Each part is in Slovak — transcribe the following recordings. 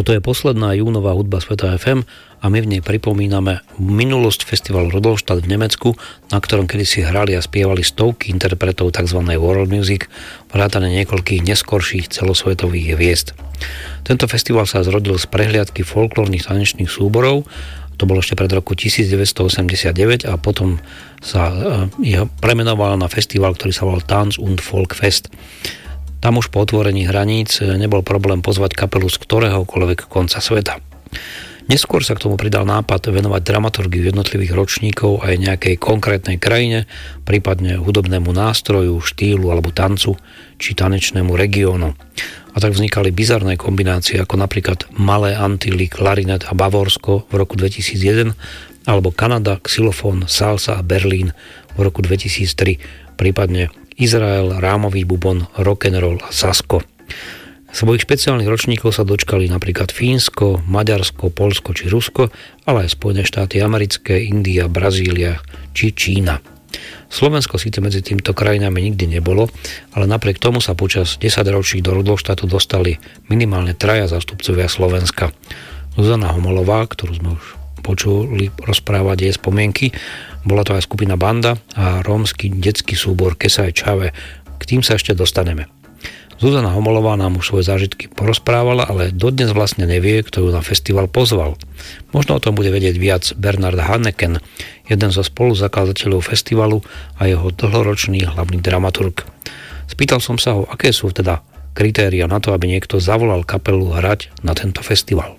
Toto je posledná júnová hudba Sveta FM a my v nej pripomíname minulosť festivalu Rudolstadt v Nemecku, na ktorom kedysi hrali a spievali stovky interpretov tzv. World Music, vrátane niekoľkých neskorších celosvetových hviezd. Tento festival sa zrodil z prehliadky folklórnych tanečných súborov, to bolo ešte pred roku 1989 a potom sa premenoval na festival, ktorý sa volal Tanz und Volkfest. Tam už po otvorení hraníc nebol problém pozvať kapelu z ktoréhokoľvek konca sveta. Neskôr sa k tomu pridal nápad venovať dramaturgiu jednotlivých ročníkov aj nejakej konkrétnej krajine, prípadne hudobnému nástroju, štýlu alebo tancu, či tanečnému regiónu. A tak vznikali bizarné kombinácie ako napríklad Malé Antily, klarinet a Bavorsko v roku 2001 alebo Kanada, xylofón, salsa a Berlín v roku 2003, prípadne Izrael, rámový bubon, rock'n'roll a Sasko. Svojich špeciálnych ročníkov sa dočkali napríklad Fínsko, Maďarsko, Poľsko či Rusko, ale aj Spojené štáty americké, India, Brazília či Čína. Slovensko síce medzi týmito krajinami nikdy nebolo, ale napriek tomu sa počas 10 ročí do Rudolstadtu dostali minimálne 3 zástupcovia Slovenska. Zuzana Homolová, ktorú sme už počuli rozprávať jej spomienky, bola to aj skupina Banda a rómsky detský súbor Kesaj Čave. K tým sa ešte dostaneme. Zuzana Homolová nám už svoje zážitky porozprávala, ale dodnes vlastne nevie, kto ju na festival pozval. Možno o tom bude vedieť viac Bernard Hanneken, jeden zo spoluzakladateľov festivalu a jeho dlhoročný hlavný dramaturg. Spýtal som sa ho, aké sú teda kritéria na to, aby niekto zavolal kapelu hrať na tento festival.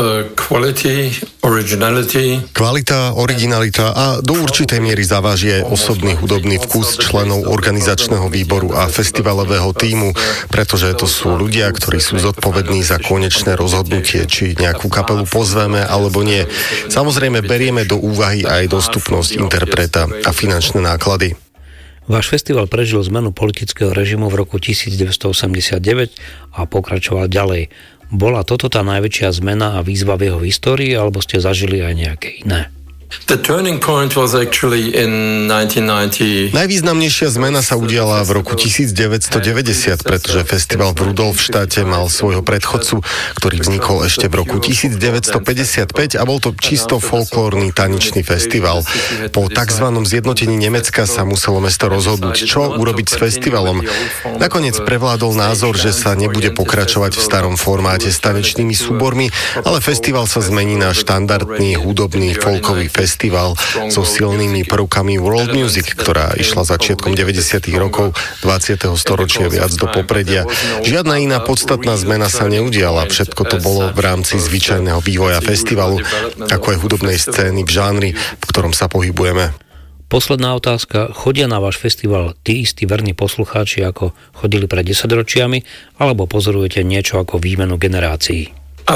Kvalita, originalita a do určitej miery zaváži aj osobný hudobný vkus členov organizačného výboru a festivalového tímu, pretože to sú ľudia, ktorí sú zodpovední za konečné rozhodnutie, či nejakú kapelu pozveme alebo nie. Samozrejme berieme do úvahy aj dostupnosť interpreta a finančné náklady. Váš festival prežil zmenu politického režimu v roku 1989 a pokračoval ďalej. Bola toto tá najväčšia zmena a výzva v jeho histórii, alebo ste zažili aj nejaké iné? The turning point was actually in 1990. Najvýznamnejšia zmena sa udiala v roku 1990, pretože festival v Rudolfštáte mal svojho predchodcu, ktorý vznikol ešte v roku 1955 a bol to čisto folklórny tanečný festival. Po takzvanom zjednotení Nemecka sa muselo mesto rozhodnúť, čo urobiť s festivalom. Nakoniec prevládol názor, že sa nebude pokračovať v starom formáte s tanečnými súbormi, ale festival sa zmení na štandardný hudobný folkový festival so silnými prvkami World Music, ktorá išla začiatkom 90. rokov 20. storočia viac do popredia. Žiadna iná podstatná zmena sa neudiala. Všetko to bolo v rámci zvyčajného vývoja festivalu, ako aj hudobnej scény v žánri, v ktorom sa pohybujeme. Posledná otázka. Chodia na váš festival tí istí verní poslucháči, ako chodili pred 10 ročiami, alebo pozorujete niečo ako výmenu generácií?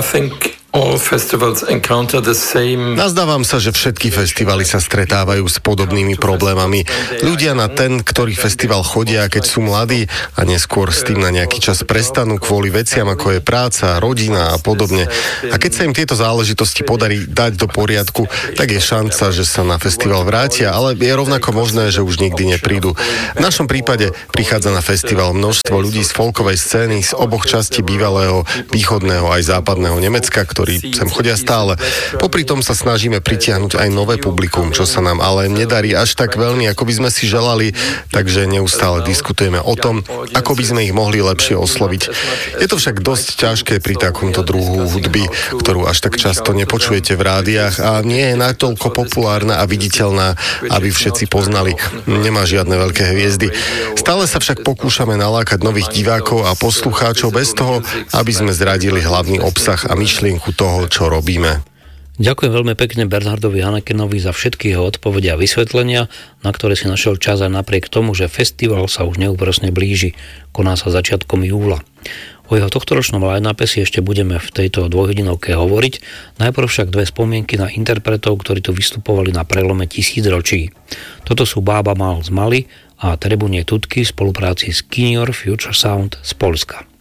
Nazdávam sa, že všetky festivaly sa stretávajú s podobnými problémami. Ľudia na ten, ktorý festival chodia, keď sú mladí a neskôr s tým na nejaký čas prestanú kvôli veciam, ako je práca, rodina a podobne. A keď sa im tieto záležitosti podarí dať do poriadku, tak je šanca, že sa na festival vrátia, ale je rovnako možné, že už nikdy neprídu. V našom prípade prichádza na festival množstvo ľudí z folkovej scény z oboch častí bývalého východného aj západného Nemecka, ktorí sem chodia stále. Popri tom sa snažíme pritiahnuť aj nové publikum, čo sa nám ale nedarí až tak veľmi, ako by sme si želali, takže neustále diskutujeme o tom, ako by sme ich mohli lepšie osloviť. Je to však dosť ťažké pri takomto druhu hudby, ktorú až tak často nepočujete v rádiách a nie je natoľko populárna a viditeľná, aby všetci poznali. Nemá žiadne veľké hviezdy. Stále sa však pokúšame nalákať nových divákov a poslucháčov bez toho, aby sme zradili hlavný obsah a myšlienku toho, čo robíme. Ďakujem veľmi pekne Bernardovi Hannekenovi za všetky jeho odpovede a vysvetlenia, na ktoré si našiel čas aj napriek tomu, že festival sa už neúprosne blíži, koná sa začiatkom júla. O jeho tohtoročnom line-upe si ešte budeme v tejto dvojhodinovke hovoriť, najprv však dve spomienky na interpretov, ktorí tu vystupovali na prelome 1000 ročí. Toto sú Bába Mal z Mali a Trebunie Tutky v spolupráci s Kinior Future Sound z Poľska.